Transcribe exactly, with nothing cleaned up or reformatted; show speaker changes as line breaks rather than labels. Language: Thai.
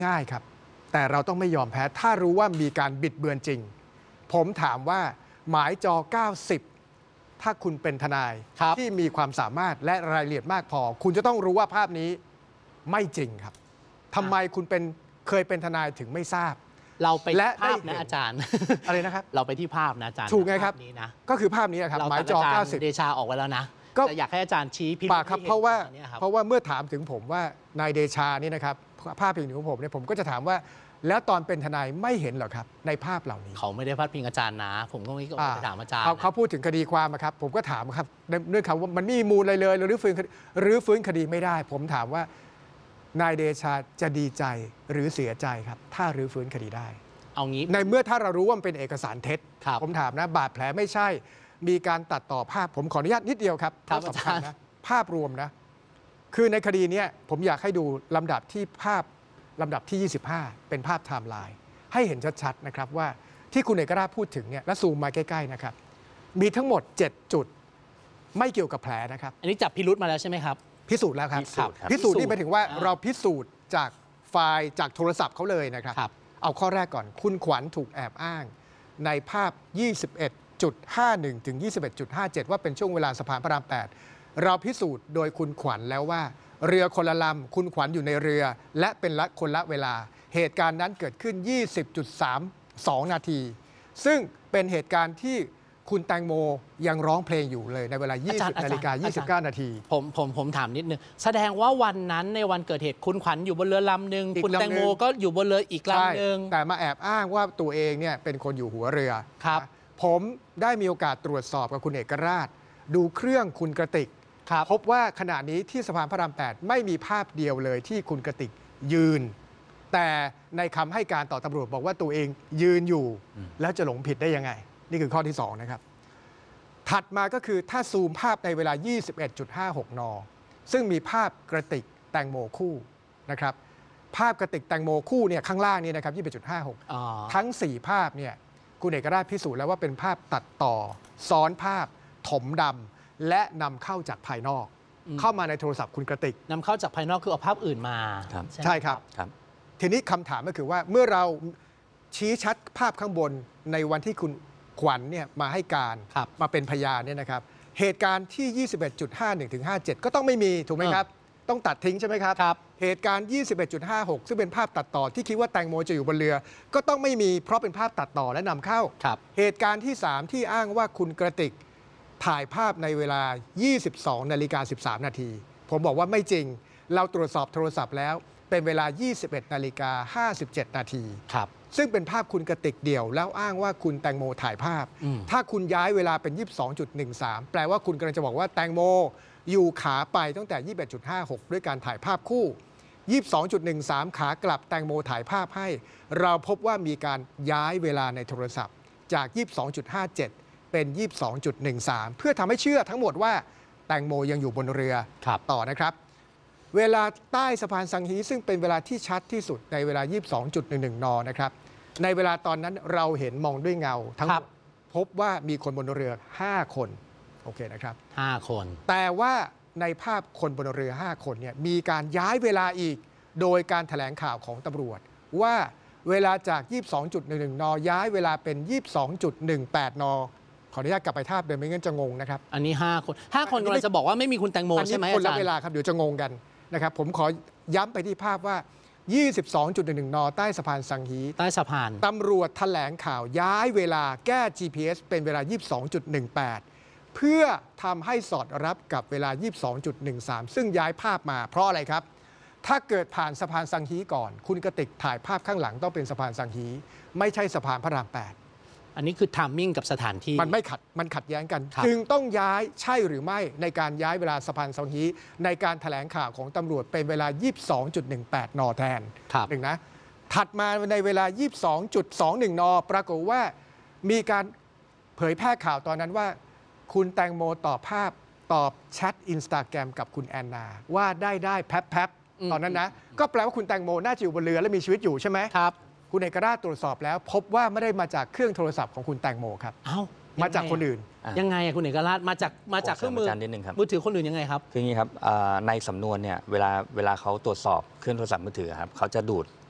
ง่ายครับแต่เราต้องไม่ยอมแพ้ถ้ารู้ว่ามีการบิดเบือนจริงผมถามว่าหมายจอเก้าสิบถ้าคุณเป็นทนายที่มีความสามารถและรายละเอียดมากพอคุณจะต้องรู้ว่าภาพนี้ไม่จริงครับทำไมคุณเป็นเคยเป็นทนายถึงไม่ทราบ
เราไปที่ภาพนะอาจารย์
อะไรนะครับ
เราไปที่ภาพนะอาจารย์
ถูกไงครับนี้นะก็คือภาพนี้ครับหมายจอเก้าสิบ
เดชาออกไว้แล้วนะก็อยากให้อาจารย์ชี้พิ
รุธครับเพราะว่าเพราะว่าเมื่อถามถึงผมว่านายเดชานี่นะครับภาพพิงถึงผมเนี่ยผมก็จะถามว่าแล้วตอนเป็นทนายไม่เห็นหรอครับในภาพเหล่านี้
เขาไม่ได้พาดพิงอาจารย์นะผมก็ไม่ก็ถามอาจารย์
เขาพูดถึงคดีความครับผมก็ถามครับเนื่องจากว่ามันไม่มีมูลอะไรเลยหรือฟื้นหรือฟื้นคดีไม่ได้ผมถามว่านายเดชาจะดีใจหรือเสียใจครับถ้ารื้อฟื้นคดีได้
เอางี้
ในเมื่อถ้าเรารู้ว่ามันเป็นเอกสารเท็จผมถามนะบาดแผลไม่ใช่มีการตัดต่อภาพผมขออนุญาตนิดเดียวครับเพราะสำคัญนะภาพรวมนะคือในคดีนี้ผมอยากให้ดูลำดับที่ภาพลำดับที่ยี่สิบห้าเป็นภาพไทม์ไลน์ให้เห็นชัดๆนะครับว่าที่คุณเอกราชพูดถึงเนี่ยและซูมมาใกล้ๆนะครับมีทั้งหมดเจ็ดจุดไม่เกี่ยวกับแผลนะครับ
อันนี้จับพิรุธมาแล้วใช่ไหมครับ
พิสูจน์แล้วครับพิสูจน์นี่หมายถึงว่าเราพิสูจน์จากไฟล์จากโทรศัพท์เขาเลยนะครับเอาข้อแรกก่อนคุณขวัญถูกแอบอ้างในภาพ ยี่สิบเอ็ดจุดห้าหนึ่ง ถึง ยี่สิบเอ็ดจุดห้าเจ็ด ว่าเป็นช่วงเวลาสะพานพระรามแปดเราพิสูจน์โดยคุณขวัญแล้วว่าเรือคนละลำคุณขวัญอยู่ในเรือและเป็นละคนละเวลาเหตุการณ์นั้นเกิดขึ้น ยี่สิบจุดสามสอง นาทีซึ่งเป็นเหตุการณ์ที่คุณแตงโมยังร้องเพลงอยู่เลยในเวลา ยี่สิบนาฬิกายี่สิบเก้า นาที
ผมผมผมถามนิดนึงแสดงว่าวันนั้นในวันเกิดเหตุคุณขวัญอยู่บนเรือลำหนึ่งคุณแตงโมก็อยู่บนเรืออีกลำหนึ่ง
แต่มาแอบอ้างว่าตัวเองเนี่ยเป็นคนอยู่หัวเรือครับผมได้มีโอกาสตรวจสอบกับคุณเอกราชดูเครื่องคุณกระติกพบว่าขณะนี้ที่สะพานพระรามแปดไม่มีภาพเดียวเลยที่คุณกระติกยืนแต่ในคำให้การต่อตำรวจบอกว่าตัวเองยืนอยู่แล้วจะหลงผิดได้ยังไงนี่คือข้อที่สองนะครับถัดมาก็คือถ้าซูมภาพในเวลา ยี่สิบเอ็ดจุดห้าหก นซึ่งมีภาพกระติกแตงโมคู่นะครับภาพกระติกแตงโมคู่เนี่ยข้างล่างนี่นะครับ ยี่สิบเอ็ดจุดห้าหก ทั้งสี่ภาพเนี่ยคุณเอกราชพิสูจน์แล้วว่าเป็นภาพตัดต่อซ้อนภาพถมดำและนำเข้าจากภายนอกเข้ามาในโทรศัพท์คุณกระติก
นำเข้าจากภายนอกคือเอาภาพอื่นมา
ใช่ครับทีนี้คำถามก็คือว่าเมื่อเราชี้ชัดภาพข้างบนในวันที่คุณขวัญเนี่ยมาให้การมาเป็นพยานเนี่ยนะครับเหตุการณ์ที่ ยี่สิบเอ็ดจุดห้าหนึ่ง ถึง ห้าสิบเจ็ด ก็ต้องไม่มีถูกไหมครับต้องตัดทิ้งใช่ไหมครับเหตุการณ์ ยี่สิบเอ็ดจุดห้าหก ซึ่งเป็นภาพตัดต่อที่คิดว่าแตงโมจะอยู่บนเรือก็ต้องไม่มีเพราะเป็นภาพตัดต่อและนำเข้าเหตุการณ์ที่สามที่อ้างว่าคุณกระติกถ่ายภาพในเวลา ยี่สิบสองนาฬิกาสิบสาม นาทีผมบอกว่าไม่จริงเราตรวจสอบโทรศัพท์แล้วเป็นเวลา ยี่สิบเอ็ดนาฬิกาห้าสิบเจ็ด นาทีซึ่งเป็นภาพคุณกระติกเดี่ยวแล้วอ้างว่าคุณแตงโมถ่ายภาพถ้าคุณย้ายเวลาเป็น ยี่สิบสองจุดหนึ่งสาม แปลว่าคุณกำลังจะบอกว่าแตงโมอยู่ขาไปตั้งแต่ ยี่สิบเอ็ดจุดห้าหก ด้วยการถ่ายภาพคู่ ยี่สิบสองจุดหนึ่งสาม ขากลับแตงโมถ่ายภาพให้เราพบว่ามีการย้ายเวลาในโทรศัพท์จาก ยี่สิบสองจุดห้าเจ็ด เป็น ยี่สิบสองจุดหนึ่งสาม เพื่อทำให้เชื่อทั้งหมดว่าแตงโมยังอยู่บนเรือต่อนะครับเวลาใต้สะพานสังฮีซึ่งเป็นเวลาที่ชัดที่สุดในเวลา ยี่สิบสองจุดหนึ่งหนึ่ง นนะครับในเวลาตอนนั้นเราเห็นมองด้วยเงาทั้งหมดพบว่ามีคนบนเรือห้าคนโอเคนะครับ
ห้าคน
แต่ว่าในภาพคนบนเรือห้าคนเนี่ยมีการย้ายเวลาอีกโดยการแถลงข่าวของตำรวจว่าเวลาจาก ยี่สิบสองจุดหนึ่งหนึ่ง นย้ายเวลาเป็น ยี่สิบสองจุดหนึ่งแปด นขออนุญาตกลับไปภาพเดิมไม่งั้นจะงงนะครับ
อันนี้ห้าคนห้าคนกำลังจะบอกว่าไม่มีคุณแตงโมใช่ไหมอาจารย์
คนละเวลาครับเดี๋ยวจะงงกันนะครับผมขอย้ำไปที่ภาพว่า ยี่สิบสองจุดหนึ่งหนึ่ง นใต้สะพานสังฮี
ใต้สะพาน
ตำรวจแถลงข่าวย้ายเวลาแก้ จี พี เอส เป็นเวลา ยี่สิบสองจุดหนึ่งแปด เพื่อทำให้สอดรับกับเวลา ยี่สิบสองจุดหนึ่งสาม ซึ่งย้ายภาพมาเพราะอะไรครับถ้าเกิดผ่านสะพานสังฮีก่อนคุณกติกถ่ายภาพข้างหลังต้องเป็นสะพานสังฮีไม่ใช่สะพานพระรามแปด
อันนี้คือไทมิ่งกับสถานที่
มันไม่ขัดมันขัดแย้งกันจึงต้องย้ายใช่หรือไม่ในการย้ายเวลาสะพานสังฮีในการแถลงข่าวของตำรวจเป็นเวลา ยี่สิบสองจุดหนึ่งแปด นแทนหนึ่งนะถัดมาในเวลา ยี่สิบสองจุดสองหนึ่ง นปรากฏว่ามีการเผยแพร่ข่าวตอนนั้นว่าคุณแตงโมตอบภาพตอบแชทอินสตาแกรมกับคุณแอนนาว่าได้ได้แป๊บแป๊บตอนนั้นนะก็แปลว่าคุณแตงโมน่าจะอยู่บนเรือและมีชีวิตอยู่ใช่ไหม
ครับ
คุณเอกราชตรวจสอบแล้วพบว่าไม่ได้มาจากเครื่องโทรศัพท์ของคุณแตงโมครับ
เอ้า
มาจากคนอื่น
ยังไงคุณเอกราชมาจากมาจากเครื่องมือมือถือคนอื่นยังไงครับ
คืออย่างนี้ครับในสำนวนเนี่ยเวลาเวลาเขาตรวจสอบเครื่องโทรศัพท์มือถือครับเขาจะดูด